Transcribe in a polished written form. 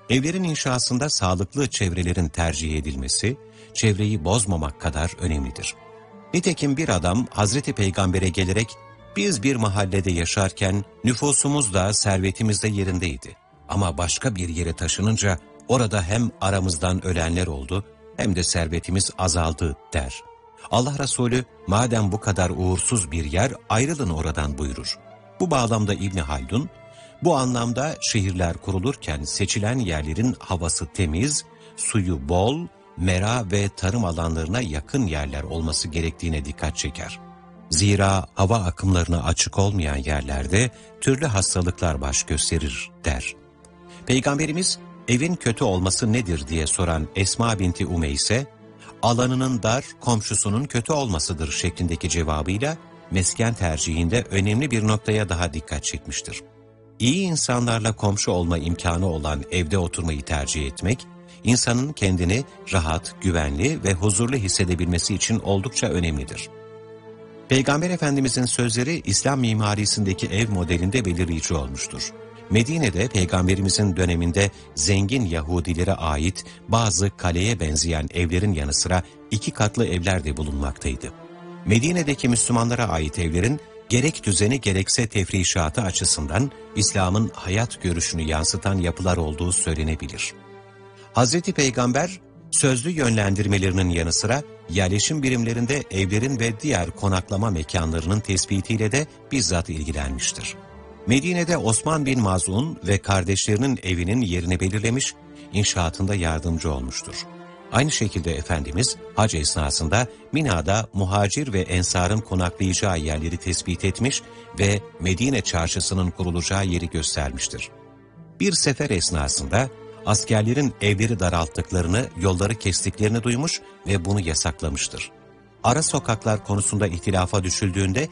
Evlerin inşasında sağlıklı çevrelerin tercih edilmesi, çevreyi bozmamak kadar önemlidir. Nitekim bir adam Hazreti Peygamber'e gelerek, biz bir mahallede yaşarken nüfusumuz da servetimiz de yerindeydi. Ama başka bir yere taşınınca orada hem aramızdan ölenler oldu hem de servetimiz azaldı der. Allah Resulü, madem bu kadar uğursuz bir yer, ayrılın oradan buyurur. Bu bağlamda İbni Haldun, bu anlamda şehirler kurulurken seçilen yerlerin havası temiz, suyu bol, mera ve tarım alanlarına yakın yerler olması gerektiğine dikkat çeker. Zira hava akımlarına açık olmayan yerlerde türlü hastalıklar baş gösterir der. Peygamberimiz evin kötü olması nedir diye soran Esma binti Umeyse, alanının dar, komşusunun kötü olmasıdır şeklindeki cevabıyla mesken tercihinde önemli bir noktaya daha dikkat çekmiştir. İyi insanlarla komşu olma imkanı olan evde oturmayı tercih etmek, insanın kendini rahat, güvenli ve huzurlu hissedebilmesi için oldukça önemlidir. Peygamber Efendimizin sözleri İslam mimarisindeki ev modelinde belirleyici olmuştur. Medine'de Peygamberimizin döneminde zengin Yahudilere ait bazı kaleye benzeyen evlerin yanı sıra 2 katlı evler de bulunmaktaydı. Medine'deki Müslümanlara ait evlerin gerek düzeni gerekse tefrişatı açısından İslam'ın hayat görüşünü yansıtan yapılar olduğu söylenebilir. Hazreti Peygamber, sözlü yönlendirmelerinin yanı sıra yerleşim birimlerinde evlerin ve diğer konaklama mekanlarının tespitiyle de bizzat ilgilenmiştir. Medine'de Osman bin Maz'un ve kardeşlerinin evinin yerini belirlemiş, inşaatında yardımcı olmuştur. Aynı şekilde Efendimiz hac esnasında Mina'da muhacir ve ensarın konaklayacağı yerleri tespit etmiş ve Medine çarşısının kurulacağı yeri göstermiştir. Bir sefer esnasında askerlerin evleri daralttıklarını, yolları kestiklerini duymuş ve bunu yasaklamıştır. Ara sokaklar konusunda ihtilafa düşüldüğünde